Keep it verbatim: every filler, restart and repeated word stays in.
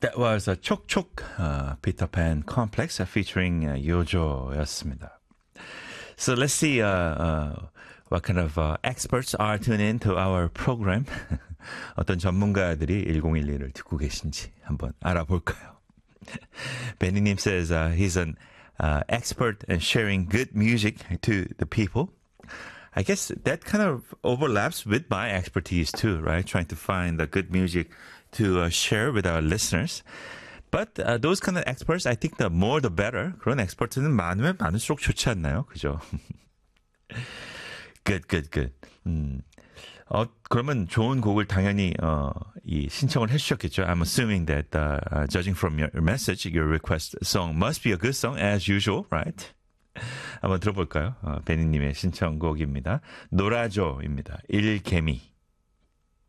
That was a Chok Chok uh, Peter Pan Complex uh, featuring uh, Yojo였습니다. So let's see uh, uh, what kind of uh, experts are tuning in to our program. 어떤 전문가들이 일공일이를 듣고 계신지 한번 알아볼까요? Benny님 says uh, he's an uh, expert in sharing good music to the people. I guess that kind of overlaps with my expertise too, right? Trying to find the good music to uh, share with our listeners. But uh, those kind of experts, I think the more the better. 그런 엑스퍼트는 많으면 많을수록 좋지 않나요? 그죠? Good, good, good. 음. 어, 그러면 좋은 곡을 당연히 어, 이 신청을 해주셨겠죠. I'm assuming that uh, uh, judging from your message, your request song must be a good song as usual, right? 한번 들어볼까요? 어, 베니님의 신청곡입니다. 놀아줘입니다. 일개미.